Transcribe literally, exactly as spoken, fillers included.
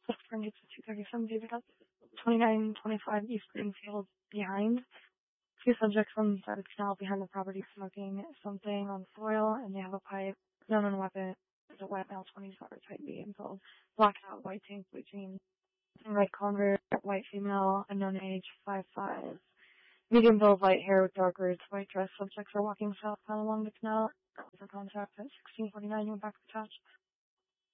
Spring Gates at two thirty-seven David Up, twenty-nine twenty-five East Greenfield behind. Two subjects on the side of the canal behind the property smoking something on soil, and they have a pipe, known on weapon, it's a wet L twenty solder type B info. Black out, white tank, blue jeans, red Converse, white female, unknown age, five five. Medium build, light hair with dark roots, white dress. Subjects are walking southbound along the canal. For contact at sixteen forty-nine, you're back attached.